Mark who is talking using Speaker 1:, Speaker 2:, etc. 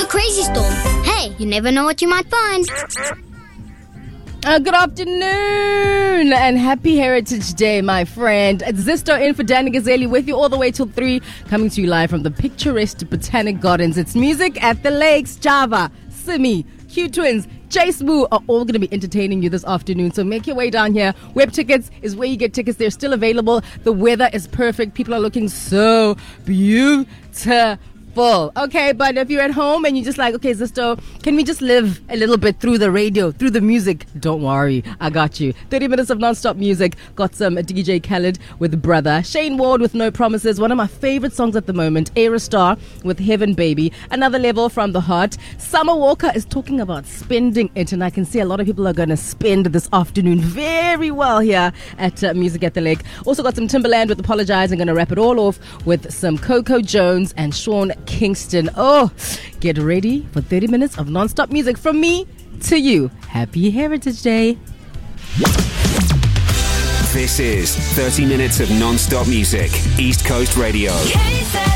Speaker 1: Crazy Store. Hey, you never know what you might find.
Speaker 2: Good afternoon and happy Heritage Day, my friend. It's Zisto in for Danny Gazeli with you all the way till 3, coming to you live from the picturesque Botanic Gardens. It's Music at the Lakes. Java, Simi, Q Twins, Chase Moo are all going to be entertaining you this afternoon. So make your way down here. Web Tickets is where you get tickets. They're still available. The weather is perfect. People are looking so beautiful. Okay, but if you're at home and you're just like, okay, Zisto, can we just live a little bit through the radio, through the music? Don't worry, I got you. 30 minutes of non-stop music. Got some DJ Khaled with Brother. Shane Ward with No Promises. One of my favorite songs at the moment. Aerostar with Heaven Baby. Another Level from The Heart. Summer Walker is talking about spending it, and I can see a lot of people are going to spend this afternoon very well here at Music at the Lake. Also got some Timberland with Apologize. I'm going to wrap it all off with some Coco Jones and Sean Kingston. Oh, get ready for 30 minutes of non-stop music from me to you. Happy Heritage Day.
Speaker 3: This is 30 minutes of non-stop music. East Coast Radio.